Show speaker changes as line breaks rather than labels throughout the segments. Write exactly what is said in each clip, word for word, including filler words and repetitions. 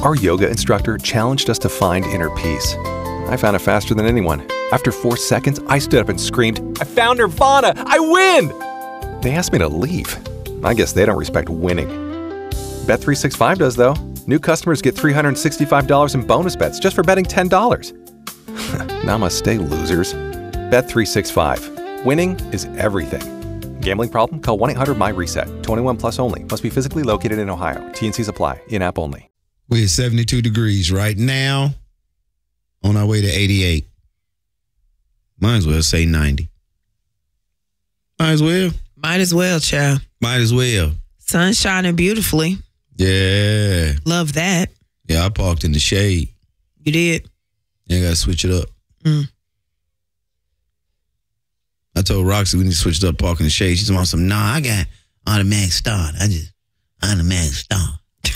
Our yoga instructor challenged us to find inner peace. I found it faster than anyone. After four seconds, I stood up and screamed, "I found Nirvana! I win!" They asked me to leave. I guess they don't respect winning. Bet three sixty-five does, though. New customers get three hundred sixty-five dollars in bonus bets just for betting ten dollars. Namaste, losers. Bet three sixty-five. Winning is everything. Gambling problem? Call one eight hundred M Y reset. twenty-one plus only. Must be physically located in Ohio. T N Cs apply. In-app only.
We're at seventy-two degrees right now. On our way to eighty-eight. Might as well say ninety. Might as well.
Might as well, child.
Might as well.
Sun shining beautifully.
Yeah.
Love that.
Yeah, I parked in the shade.
You did?
Yeah, I got to switch it up.
Mm.
I told Roxy we need to switch it up, park in the shade. She's on some, nah, I got automatic start. I just, automatic start.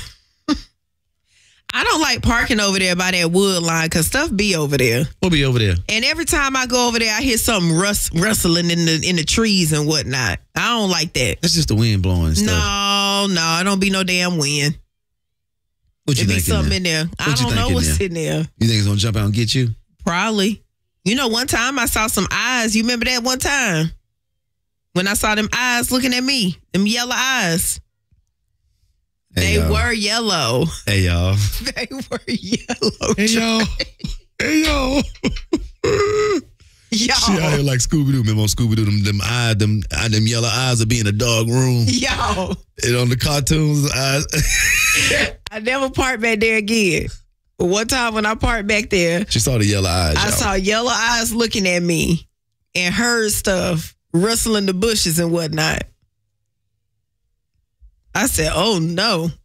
I don't like parking over there by that wood line because stuff be over there.
We'll be over there.
And every time I go over there, I hear something rust, rustling in the in the trees and whatnot. I don't like that.
That's just the wind blowing and stuff.
No, no, it don't be no damn wind.
What you
It be
think
something
in
in
there?
there.
What
I
you
don't
think
know
in
what's
there?
in there.
You think it's going to jump out and get you?
Probably. You know, one time I saw some eyes. You remember that one time? When I saw them eyes looking at me, them yellow eyes.
Hey,
they
y'all.
were yellow.
Hey, y'all.
They were yellow.
Hey, y'all. Hey, y'all. She out here
Yo.
like Scooby-Doo. Remember on Scooby-Doo, them, them, eyes, them, uh, them yellow eyes would be in a dog room.
Yo.
And on the cartoons, the eyes.
I never parked back there again. But one time when I parked back there,
She saw the yellow eyes,
I
y'all.
saw yellow eyes looking at me and heard stuff rustling the bushes and whatnot. I said, oh no.